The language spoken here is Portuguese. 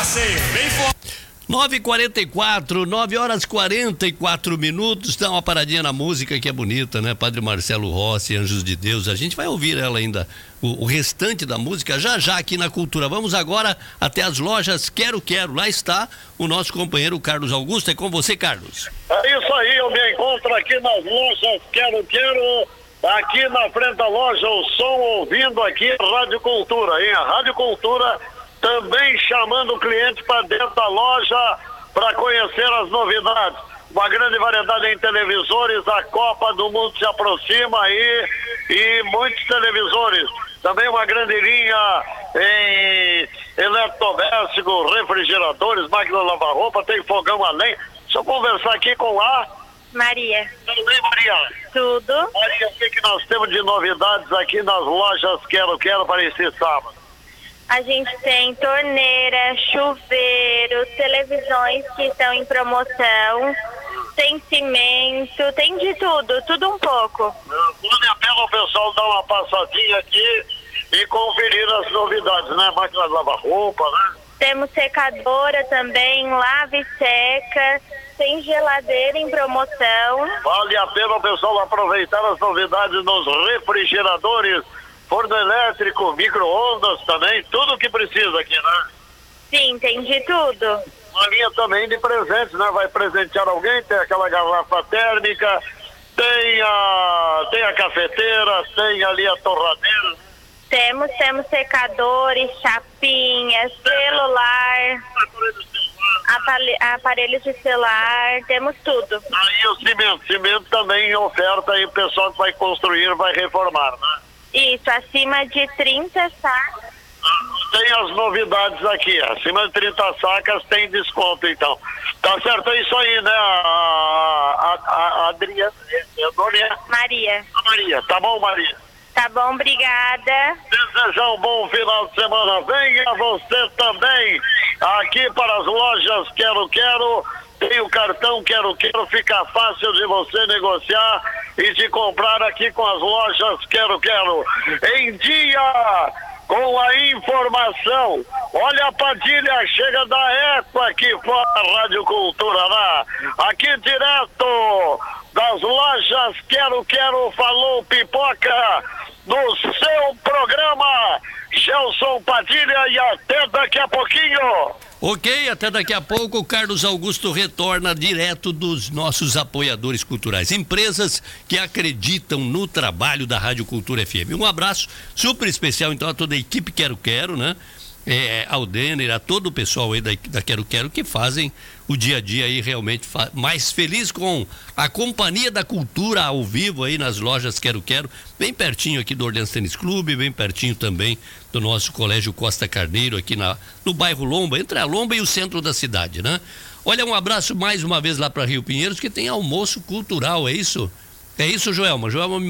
bem forte. 9h44, 9h44, dá uma paradinha na música que é bonita, né? Padre Marcelo Rossi, Anjos de Deus, a gente vai ouvir ela ainda, o restante da música já aqui na Cultura. Vamos agora até as lojas Quero Quero, lá está o nosso companheiro Carlos Augusto, é com você, Carlos. É isso aí, eu me encontro aqui nas lojas Quero Quero, aqui na frente da loja, o som ouvindo aqui, Rádio Cultura, hein? A Rádio Cultura também chamando o cliente para dentro da loja para conhecer as novidades. Uma grande variedade em televisores, a Copa do Mundo se aproxima aí e muitos televisores. Também uma grande linha em eletrodoméstico, refrigeradores, máquina de lavar roupa, tem fogão a lenha. Deixa eu conversar aqui com a Maria. Tudo bem, Maria? Tudo. Maria, o que nós temos de novidades aqui nas lojas Quero Quero para esse sábado? A gente tem torneira, chuveiro, televisões que estão em promoção, tem cimento, tem de tudo um pouco. Vale a pena o pessoal dar uma passadinha aqui e conferir as novidades, né? Máquina de lavar roupa, né? Temos secadora também, lava e seca, tem geladeira em promoção. Vale a pena o pessoal aproveitar as novidades nos refrigeradores, forno elétrico, micro-ondas também, tudo que precisa aqui, né? Sim, tem de tudo. Uma linha também de presentes, né? Vai presentear alguém, tem aquela garrafa térmica, tem a cafeteira, tem ali a torradeira. Temos secadores, chapinhas, celular, aparelhos de celular, temos tudo. Aí o cimento também em oferta aí, o pessoal que vai construir, vai reformar, né? Isso, acima de 30 sacas. Tem as novidades aqui, acima de 30 sacas tem desconto, então. Tá certo, é isso aí, né? A Adriana, Maria. A Maria, tá bom, Maria? Tá bom, obrigada. Desejar um bom final de semana. Venha você também aqui para as lojas Quero Quero. Tem o cartão Quero Quero, fica fácil de você negociar e de comprar aqui com as lojas Quero Quero. Em dia com a informação. Olha a Padilha, chega da Eco aqui fora, Rádio Cultura lá. Aqui direto das lojas Quero Quero, falou Pipoca no seu programa. Gelson Padilha e até daqui a pouquinho. Ok, até daqui a pouco o Carlos Augusto retorna direto dos nossos apoiadores culturais, empresas que acreditam no trabalho da Rádio Cultura FM. Um abraço super especial então a toda a equipe Quero Quero, né? Ao Denner, a todo o pessoal aí da Quero Quero que fazem o dia a dia aí realmente mais feliz com a companhia da cultura ao vivo aí nas lojas Quero Quero, bem pertinho aqui do Orleans Tênis Clube, bem pertinho também do nosso Colégio Costa Carneiro aqui no bairro Lomba, entre a Lomba e o centro da cidade, né? Olha, um abraço mais uma vez lá para Rio Pinheiros que tem almoço cultural, é isso? É isso, Joelma? Joelma